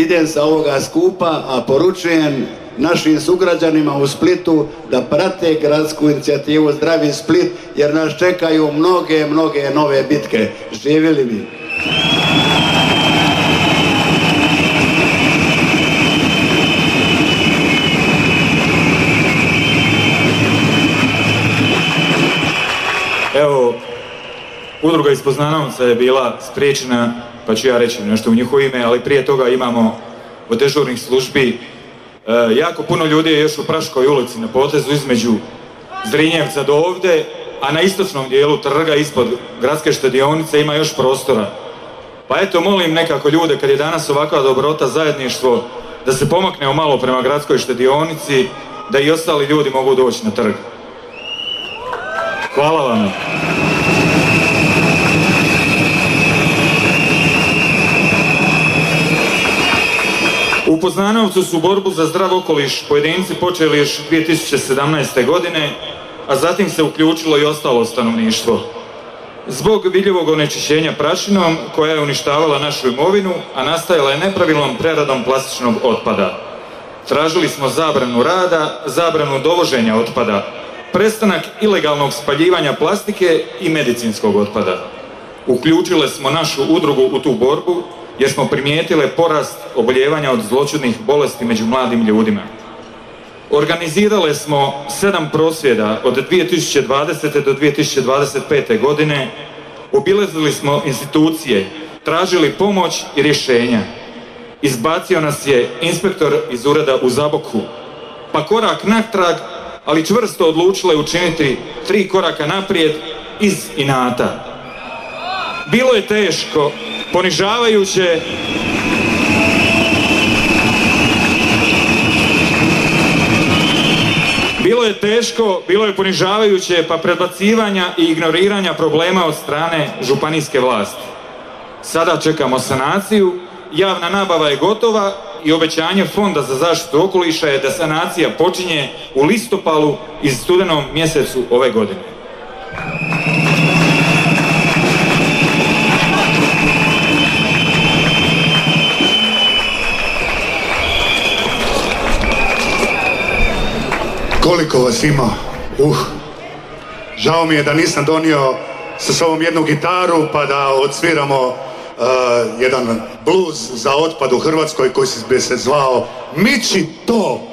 idem sa ovoga skupa, a poručujem našim sugrađanima u Splitu da prate gradsku inicijativu Zdravi Split, jer nas čekaju mnoge nove bitke. Živjeli mi! Evo, udruga iz Poznanovca je bila spriječena, pa ću ja reći nešto u njihovo ime, ali prije toga imamo od dežurnih službi jako puno ljudi je još u Praškoj ulici na potezu između Zrinjevca do ovdje, a na istočnom dijelu trga ispod gradske štedionice ima još prostora. Pa eto, molim nekako ljude, kad je danas ovakva dobrota, zajedništvo, da se pomaknemo malo prema gradskoj štedionici, da i ostali ljudi mogu doći na trg. Hvala vam. U Poznanovcu su borbu za zdrav okoliš pojedinci počeli još 2017. godine, a zatim se uključilo i ostalo stanovništvo. Zbog vidljivog onečišćenja prašinom, koja je uništavala našu imovinu, a nastajala je nepravilnom preradom plastičnog otpada. Tražili smo zabranu rada, zabranu dovoženja otpada, prestanak ilegalnog spaljivanja plastike i medicinskog otpada. Uključile smo našu udrugu u tu borbu, jer smo primijetile porast oboljevanja od zloćudnih bolesti među mladim ljudima. Organizirale smo 7 prosvjeda od 2020. do 2025. godine, obilazili smo institucije, tražili pomoć i rješenja. Izbacio nas je inspektor iz ureda u Zaboku, pa korak natrag, ali čvrsto odlučile učiniti 3 koraka naprijed iz inata. Bilo je teško, ponižavajuće, bilo je ponižavajuće, pa predbacivanja i ignoriranja problema od strane županijske vlasti. Sada čekamo sanaciju, javna nabava je gotova i obećanje Fonda za zaštitu okoliša je da sanacija počinje u listopadu i studenom mjesecu ove godine. Koliko vas ima? Žao mi je da nisam donio sa sobom jednu gitaru pa da odsviramo jedan bluz za otpad u Hrvatskoj koji bi se zvao Miči to!